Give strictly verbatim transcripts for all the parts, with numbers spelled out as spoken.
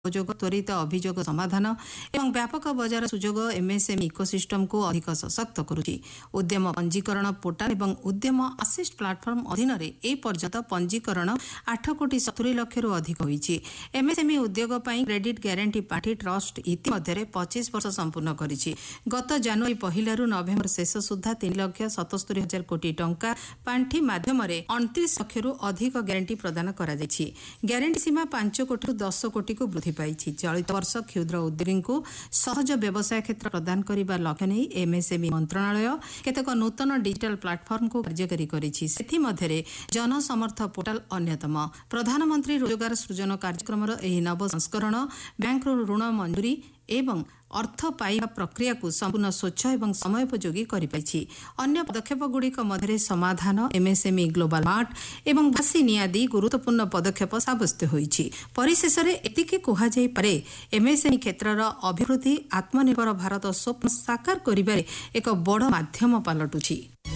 ଯୋଗ ତ୍ୱରିତ ଅଭିଯୋଗ ସମାଧାନ ଏବଂ ବ୍ୟାପକ ବଜାର ସୁଯୋଗ ଏମ୍ଏସ୍ଏମ୍ଇ ଇକୋସିଷ୍ଟମ को अधिक सशक्त करुछि। उद्यम पंजीकरण पोर्टाल ଏବଂ उद्यम असिस्ट प्लाटफर्म अधीन ए पर्यंत पंजीकरण आठ कोटी सतुरी लक्ष रु अधिक होइछि। एमएसएमई उद्योग पई क्रेडिट ग्यारंटी पार्टी ट्रस्ट इतिमध्ये पच्चीस वर्ष संपूर्ण करिछि। गत जनवरी पहिला रु नवेम्बर शेष सुधा तीन लक्ष सतहत्तर हजार कोटी टंका पांठी माध्यम उनतीस लक्ष रु अधिक ग्यारंटी प्रदान करा जायछि। ग्यारंटी सीमा पांच कोटी रु दस कोटी को वृद्धि पाइछि। चलित वर्ष क्षुद्र उद्योगी को सहज व्यवसाय क्षेत्र प्रदान करने लक्ष्य नहीं एमएसएमई मंत्रणालय केतक नूतन डिजिटल प्लाटफर्म को कार्यकारी करिछि। सेथि मध्यरे जनसमर्थ पोर्टाल अन्यतम। प्रधानमंत्री रोजगार सृजन कार्यक्रम एही नव संस्करण बैंक ऋण मंजूरी एवं अर्थ पाइबा प्रक्रिया को संपूर्ण स्वच्छ एवं समयोपयोगी करिपाइछि। अन्य पदक्षेपगुड़िक मध्य समाधान एमएसएमई ग्लोबल मार्ट एवं भासीनी आदि गुरुत्वपूर्ण पदक्षेप साब्यस्त होइछि। परिशेष एतिके कुहाଯାଇ पारे एमएसएमई क्षेत्रर अभिवृद्धि आत्मनिर्भर भारत स्वप्न साकार करिबारे एक बड़ माध्यम पालटुछि।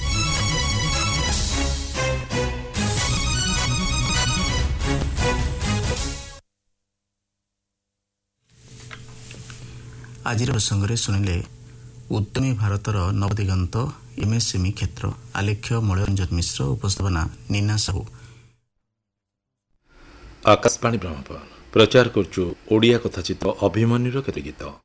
आज प्रसंगे शुणिले उद्यमी भारतर नवदिगंत एमएसएमई क्षेत्र आलेख्य मलयरंजन मिश्र उपस्थापना नीना साहू। आकाशवाणी ब्रह्मपुर प्रचार करछु ओडिया कथाचित्र अभिमन्युर केते गीत।